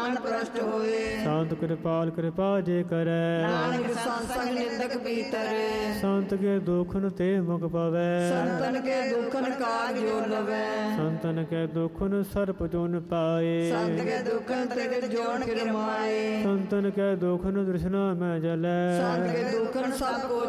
ਮਨ ਪ੍ਰਸ਼ਟ ਹੋਏ। ਸੰਤ ਕਿਰਪਾਲ ਕਿਰਪਾ ਜੇ ਕਰੈ, ਨਾਨਕ ਸੰਸੰਗ ਨਿੰਦਕ ਪੀਤਰ। ਸੰਤ ਕੇ ਦੁਖਨ ਤੇ ਮੁਖ ਪਵੈ, ਸੰਤਨ ਕੇ ਦੁਖਨ ਕਾਜ ਜੋ ਲਵੈ। ਸੰਤਨ ਕੇ ਦੁਖਨ ਸਰਪ ਜੁਨ ਪਾਏ, ਸੰਤ ਕੇ ਦੁਖਨ ਤ੍ਰਿਗਟ ਜੋਨ ਕਿਰਮਾਏ। ਸੰਤਨ ਕੇ ਦੁਖਨ ਤ੍ਰਿਸ਼ਨਾ ਮੈਂ ਜਲੈ, ਸੰਤ ਕੇ ਦੁਖਨ ਸਭ ਕੋ